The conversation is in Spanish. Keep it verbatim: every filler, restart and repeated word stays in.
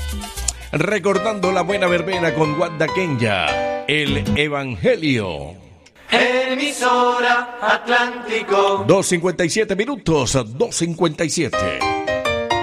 Recordando la buena verbena con Wanda Kenya, el Evangelio. Emisora Atlántico. dos cincuenta y siete minutos, dos cincuenta y siete.